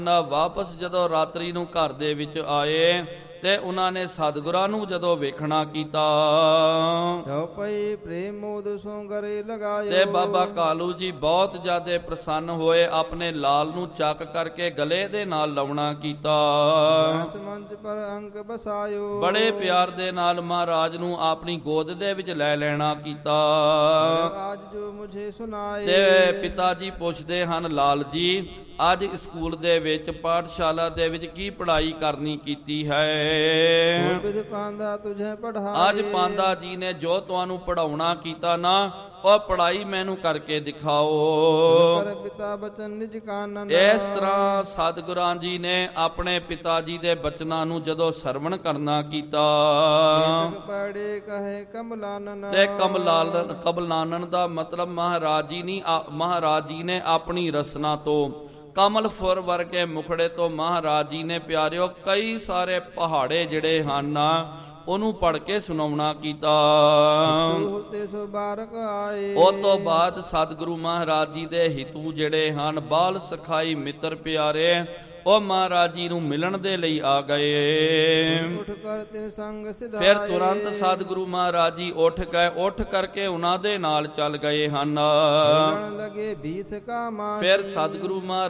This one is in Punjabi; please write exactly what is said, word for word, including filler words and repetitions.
ਵਾਪਸ ਜਦੋਂ ਰਾਤਰੀ ਨੂੰ ਘਰ ਦੇ ਵਿੱਚ ਆਏ ਤੇ ਉਹਨਾਂ ਨੇ ਸਤਿਗੁਰਾਂ ਨੂੰ ਜਦੋਂ ਵੇਖਣਾ ਕੀਤਾ ਚਉਪਈ ਪ੍ਰੇਮ ਮੋਦ ਸੋ ਗਰੇ ਲਗਾਇਓ। ਤੇ ਬਾਬਾ ਕਾਲੂ ਜੀ ਬਹੁਤ ਜ਼ਿਆਦਾ ਪ੍ਰਸੰਨ ਹੋਏ, ਆਪਣੇ ਲਾਲ ਨੂੰ ਚੱਕ ਕਰਕੇ ਗਲੇ ਦੇ ਨਾਲ ਲਾਉਣਾ ਕੀਤਾ। ਮੰਚ ਪਰ ਅੰਕ ਬਸਾਇਓ। ਬੜੇ ਪਿਆਰ ਦੇ ਨਾਲ ਮਹਾਰਾਜ ਨੂੰ ਆਪਣੀ ਗੋਦ ਦੇ ਵਿੱਚ ਲੈ ਲੈਣਾ ਕੀਤਾ। ਅੱਜ ਜੋ ਮੁਝੇ ਸੁਨਾਏ। ਤੇ ਪਿਤਾ ਜੀ ਪੁੱਛਦੇ ਹਨ, ਲਾਲ ਜੀ ਅੱਜ ਸਕੂਲ ਦੇ ਵਿੱਚ ਪਾਠਸ਼ਾਲਾ ਦੇ ਵਿੱਚ ਕੀ ਪੜ੍ਹਾਈ ਕਰਨੀ ਕੀਤੀ ਹੈ? ਪਾਂਦਾ ਤੁਝੇ ਪੜ੍ਹਾਏ। ਅੱਜ ਪਾਂਦਾ ਜੀ ਨੇ ਜੋ ਤੁਹਾਨੂੰ ਪੜਾਉਣਾ ਕੀਤਾ ਨਾ, ਉਹ ਪੜ੍ਹਾਈ ਮੈਨੂੰ ਕਰਕੇ ਦਿਖਾਓ। ਪਿਤਾ ਬਚਨ ਨਿਜ ਕਾਨਨ। ਇਸ ਤਰ੍ਹਾਂ ਸਤਿਗੁਰਾਂ ਜੀ ਨੇ ਆਪਣੇ ਪਿਤਾ ਜੀ ਦੇ ਬਚਨਾਂ ਨੂੰ ਜਦੋਂ ਸਰਵਣ ਕਰਨਾ ਕੀਤਾ ਪੜੇ ਕਹੇ ਕਮਲਾਨਨ। ਤੇ ਕਮਲਾਨਨ ਕਮਲਾਨਨ ਦਾ ਮਤਲਬ ਮਹਾਰਾਜ ਜੀ ਨਹੀਂ, ਮਹਾਰਾਜ ਜੀ ਨੇ ਆਪਣੀ ਰਸਨਾ ਤੋਂ ਕਮਲ ਫੁਰ ਵਰਗੇ ਮੁਖੜੇ ਤੋਂ ਮਹਾਰਾਜ ਜੀ ਨੇ ਪਿਆਰਿਓ ਕਈ ਸਾਰੇ ਪਹਾੜੇ ਜਿਹੜੇ ਹਨ ਉਹਨੂੰ ਪੜ ਕੇ ਸੁਣਾਉਣਾ ਕੀਤਾ। ਉਹ ਤੋਂ ਬਾਅਦ ਸਤਿਗੁਰੂ ਮਹਾਰਾਜ ਜੀ ਦੇ ਹਿਤੂ ਜਿਹੜੇ ਹਨ, ਬਾਲ ਸਖਾਈ ਮਿੱਤਰ ਪਿਆਰੇ, ਉਹ ਮਹਾਰਾਜ ਜੀ ਨੂੰ ਮਿਲਣ ਦੇ ਲਈ ਆ ਗਏ। ਫਿਰ ਤੁਰੰਤ ਸਤਿਗੁਰੂ ਮਹਾਰਾਜ ਜੀ ਉੱਠ ਗਏ, ਉੱਠ ਕਰਕੇ ਉਹਨਾਂ ਦੇ ਨਾਲ ਚੱਲ ਗਏ ਹਨ। ਫਿਰ ਸਤਿਗੁਰੂ ਮਹਾਰਾਜ